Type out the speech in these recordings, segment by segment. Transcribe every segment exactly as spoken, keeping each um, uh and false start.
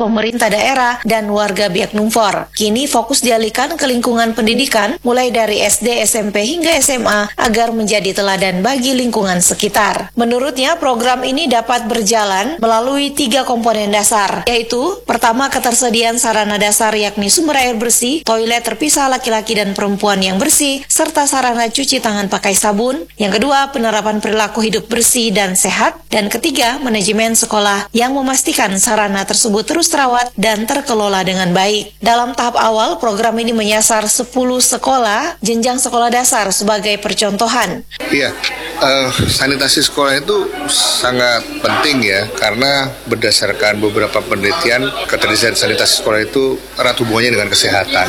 pemerintah daerah dan warga Biak Numfor. Kini fokus dialihkan ke lingkungan pendidikan mulai dari S D, S M P hingga S M A agar menjadi teladan bagi lingkungan sekitar. Menurutnya, program ini dapat berjalan melalui tiga komponen dasar, yaitu pertama ketersediaan sarana dasar yakni sumber air bersih, toilet terpisah laki-laki dan perempuan yang bersih, serta sarana cuci tangan pakai sabun. Yang kedua, penerapan perilaku hidup bersih dan sehat. Dan ketiga, manajemen sekolah yang memastikan sarana tersebut terus terawat dan terkelola dengan baik. Dalam tahap awal, program ini menyasar sepuluh sekolah jenjang sekolah dasar sebagai percontohan. Iya, uh, sanitasi sekolah itu sangat penting ya, karena berdasarkan beberapa penelitian, ketersediaan sanitasi sekolah itu erat hubungannya dengan kesehatan.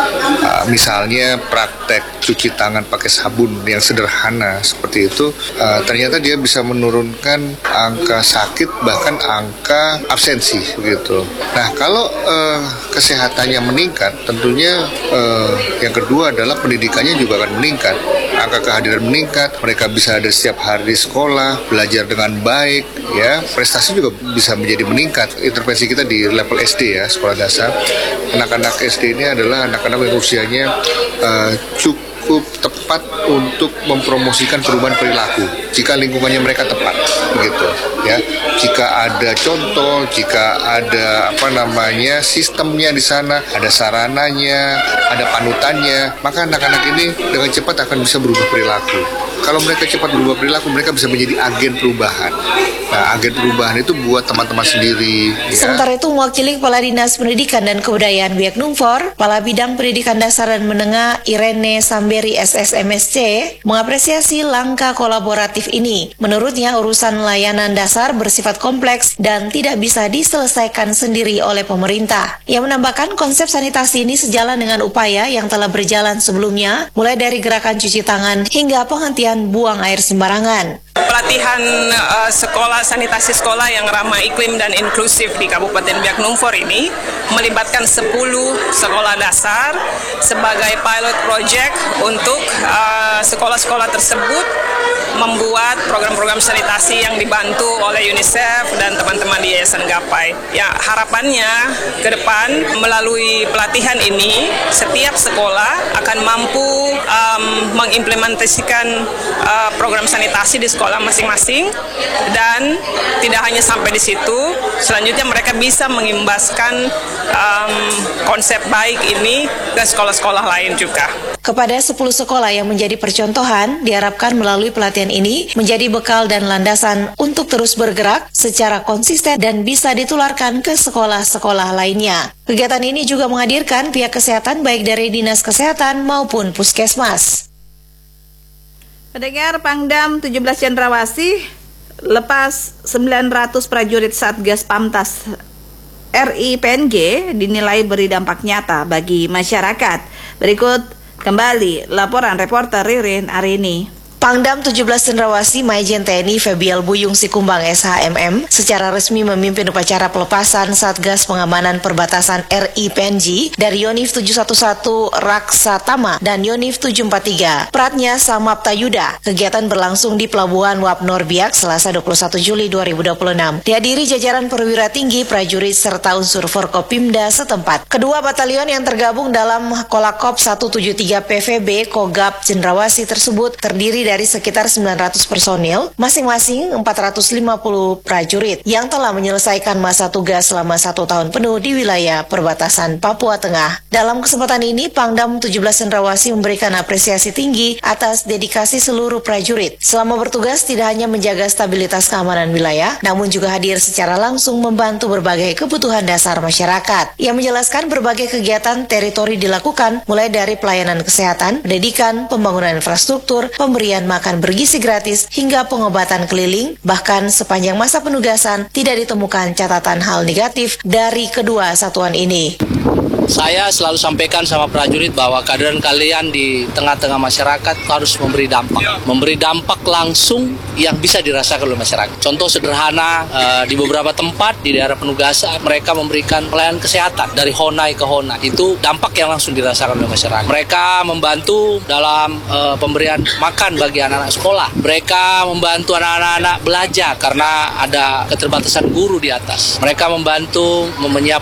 Uh, misalnya praktek cuci tangan pakai sabun yang sederhana seperti itu, uh, ternyata dia bisa menurunkan angka sakit bahkan angka absensi begitu. Nah, kalau uh, kesehatannya meningkat, tentunya uh, yang kedua adalah pendidikannya juga akan meningkat. Angka kehadiran meningkat, mereka bisa ada setiap hari di sekolah, belajar dengan baik, ya, prestasi juga bisa menjadi meningkat. Intervensi kita di level S D ya, sekolah dasar. Anak-anak S D ini adalah anak-anak yang usianya uh, cukup tepat untuk mempromosikan perubahan perilaku jika lingkungannya mereka tepat, begitu ya. Jika ada contoh, jika ada apa namanya sistemnya di sana, ada sarananya, ada panutannya, maka anak-anak ini dengan cepat akan bisa berubah perilaku. Kalau mereka cepat berubah perilaku, mereka bisa menjadi agen perubahan. Nah, agen perubahan itu buat teman-teman sendiri. Ya. Sementara itu, mewakili Kepala Dinas Pendidikan dan Kebudayaan Biak Numfor, Kepala Bidang Pendidikan Dasar dan Menengah Irene Samberi S S M S C mengapresiasi langkah kolaboratif ini. Menurutnya, urusan layanan dasar bersifat kompleks dan tidak bisa diselesaikan sendiri oleh pemerintah. Ia menambahkan konsep sanitasi ini sejalan dengan upaya yang telah berjalan sebelumnya, mulai dari gerakan cuci tangan hingga penghentian buang air sembarangan. Pelatihan uh, sekolah sanitasi sekolah yang ramah iklim dan inklusif di Kabupaten Biak Numfor ini melibatkan sepuluh sekolah dasar sebagai pilot project untuk uh, sekolah-sekolah tersebut membuat program-program sanitasi yang dibantu oleh UNICEF dan teman-teman di Yayasan Gapai. Ya, harapannya ke depan melalui pelatihan ini setiap sekolah akan mampu um, mengimplementasikan uh, program sanitasi di sekolah masing-masing, dan tidak hanya sampai di situ, selanjutnya mereka bisa mengimbaskan um, konsep baik ini ke sekolah-sekolah lain juga. Kepada sepuluh sekolah yang menjadi percontohan, diharapkan melalui pelatihan ini menjadi bekal dan landasan untuk terus bergerak secara konsisten dan bisa ditularkan ke sekolah-sekolah lainnya. Kegiatan ini juga menghadirkan pihak kesehatan baik dari Dinas Kesehatan maupun Puskesmas. Pendengar, Pangdam tujuh belas Cendrawasih lepas sembilan ratus prajurit Satgas Pamtas R I P N G dinilai beri dampak nyata bagi masyarakat. Berikut kembali laporan reporter Ririn Arini. Pangdam tujuh belas Cendrawasih Maijen T N I Febial Buyung Sikumbang S H M M secara resmi memimpin upacara pelepasan Satgas Pengamanan Perbatasan R I P N G dari Yonif tujuh satu satu Raksatama dan Yonif tujuh empat tiga Pratnya Samapta Yuda. Kegiatan berlangsung di Pelabuhan Wap Norbiak Selasa dua puluh satu Juli dua ribu dua puluh enam. Dihadiri jajaran perwira tinggi, prajurit serta unsur Forkopimda setempat. Kedua batalion yang tergabung dalam Kolakop seratus tujuh puluh tiga P V B Kogab Cendrawasih tersebut terdiri dari sekitar sembilan ratus personil, masing-masing empat ratus lima puluh prajurit yang telah menyelesaikan masa tugas selama satu tahun penuh di wilayah perbatasan Papua Tengah. Dalam kesempatan ini, Pangdam tujuh belas Cendrawasih memberikan apresiasi tinggi atas dedikasi seluruh prajurit. Selama bertugas tidak hanya menjaga stabilitas keamanan wilayah, namun juga hadir secara langsung membantu berbagai kebutuhan dasar masyarakat. Ia menjelaskan berbagai kegiatan teritori dilakukan, mulai dari pelayanan kesehatan, pendidikan, pembangunan infrastruktur, pemberian makan bergizi gratis, hingga pengobatan keliling. Bahkan sepanjang masa penugasan tidak ditemukan catatan hal negatif dari kedua satuan ini. Saya selalu sampaikan sama prajurit bahwa kehadiran kalian di tengah-tengah masyarakat harus memberi dampak. Memberi dampak langsung yang bisa dirasakan oleh masyarakat. Contoh sederhana, uh, di beberapa tempat di daerah penugasan, mereka memberikan pelayanan kesehatan dari Honai ke Honai. Itu dampak yang langsung dirasakan oleh masyarakat. Mereka membantu dalam uh, pemberian makan bagi anak-anak sekolah. Mereka membantu anak-anak belajar karena ada keterbatasan guru di atas. Mereka membantu menyiapkan